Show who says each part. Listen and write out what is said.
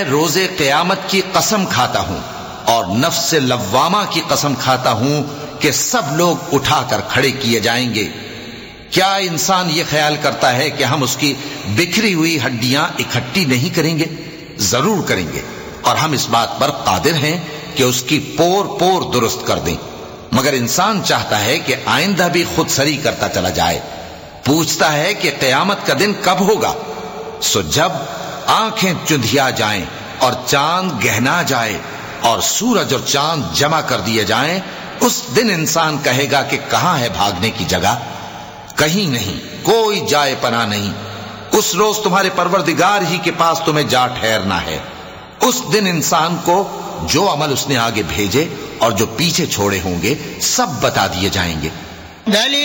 Speaker 1: मैं रोजे क़यामत की कसम खाता हूं और नफ्स लव्वामा की कसम खाता हूं कि सब लोग उठाकर खड़े किए जाएंगे। क्या इंसान ये ख्याल करता है कि हम उसकी बिखरी हुई हड्डियां इकट्ठी नहीं करेंगे? जरूर करेंगे, और हम इस बात पर कादिर हैं कि उसकी पोर पोर दुरुस्त कर दें। मगर इंसान चाहता है कि आइंदा भी खुद सरी करता चला जाए। पूछता है कि क़यामत का दिन कब होगा? सो जब आंखें चुंधिया जाएं और चांद गहना जाए और सूरज और चांद जमा कर दिए जाएं, उस दिन इंसान कहेगा कि कहां है भागने की जगह? कहीं नहीं, कोई जाए पना नहीं। उस रोज तुम्हारे परवरदिगार ही के पास तुम्हें जा ठहरना है। उस दिन इंसान को जो अमल उसने आगे भेजे और जो पीछे छोड़े होंगे सब बता दिए जाएंगे।